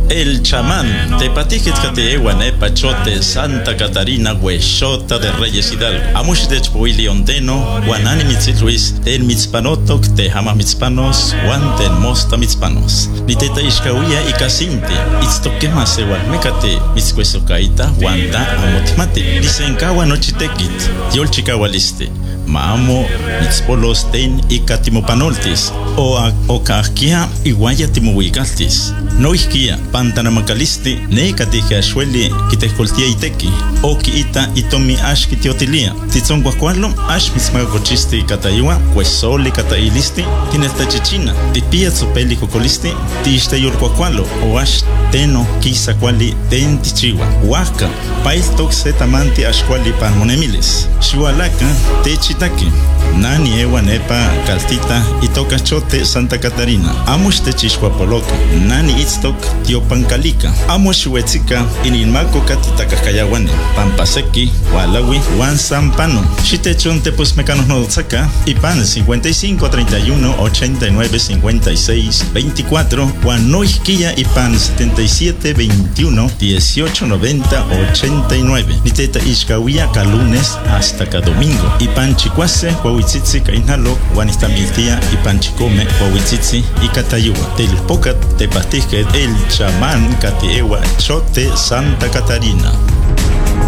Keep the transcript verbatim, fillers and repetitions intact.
El chamán, tepatijit kateewan epachote Santa Catarina huexota de Reyes Hidalgo. Amush de chpuili ondeno, guanani mitzitluis, ten mitzpanotok, te hama mitzpanos, guan ten mosta mitzpanos. Ni teta ishkauia y casinti, itztokema sewal mecate, mitzcuesocaita, guanta amotimate. Disenkawa nochitekit, yol chikawaliste. Maamo mitzpolos ten y katimopanoltis, o okahkia iguaya timohuikaltis. No isquia, pantanamacalisti, ne katija shueli, kitejcoltia iteki, o kiita itomi ash kitiotilia. Titzon guacualo, ash mitzmagacochisti kataiwa, cuesoli katailisti, tineltachichina, tipia tsopeli cocolisti, tiste yolcuacualo, o ash teno kisa cuali ten tichiwa. Huaca, pail toxe tamanti ash cuali panmonemiles. Shualaka, techitaki. Nani ewa nepa caltita itoka chote Santa Catarina. Amush techishhuapoloca. Nani itztok tiopancalica. Amush huetzika inilmaco katitakayawane. Pampaseki, Hualawi, Juan Zampano. Shitechon tepus mecanos nodotzaka. Ipan cincuenta y cinco, treinta y uno, ochenta y nueve, cincuenta y seis, veinticuatro. Juan Noisquilla Ipan setenta y siete, veintiuno, dieciocho, noventa, ochenta y nueve. Niteta ishkawia ka lunes hasta ka domingo. Ipan chicuase, Huahuitzitzi kainalo, Juanistamiltia Ipan chicome, Huahuitzitzi y Catayua. Del pocat te pastisque el chamán Catiewa Chote Santa Catarina.